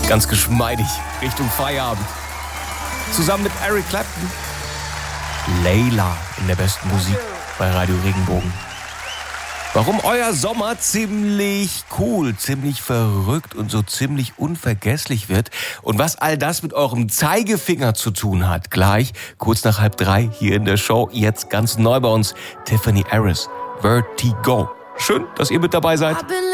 Ganz geschmeidig Richtung Feierabend. Zusammen mit Eric Clapton. Layla in der besten Musik bei Radio Regenbogen. Warum euer Sommer ziemlich cool, ziemlich verrückt und so ziemlich unvergesslich wird und was all das mit eurem Zeigefinger zu tun hat, gleich kurz nach 2:30 hier in der Show. Jetzt ganz neu bei uns, Tiffany Harris, Vertigo. Schön, dass ihr mit dabei seid.